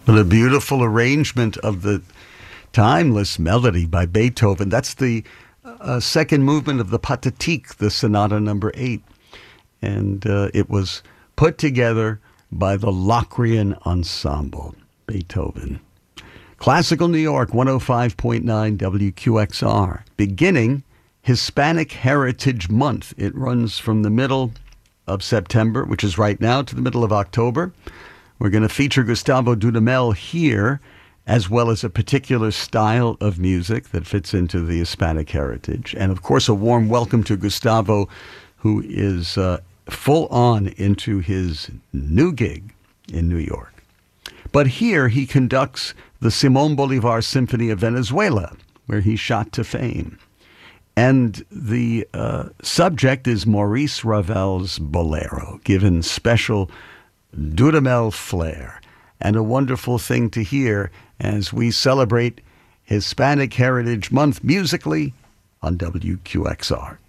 But a beautiful arrangement of the timeless melody by Beethoven. That's the second movement of the Pathetique, the Sonata Number 8. And it was put together by the Locrian Ensemble, Beethoven. Classical New York, 105.9 WQXR. Beginning Hispanic Heritage Month. It runs from the middle of September, which is right now, to the middle of October. We're going to feature Gustavo Dudamel here, as well as a particular style of music that fits into the Hispanic heritage. And, of course, a warm welcome to Gustavo, who is full on into his new gig in New York. But here he conducts the Simón Bolívar Symphony of Venezuela, where he shot to fame. And the subject is Maurice Ravel's Bolero, given special Dudamel flair, and a wonderful thing to hear as we celebrate Hispanic Heritage Month musically on WQXR.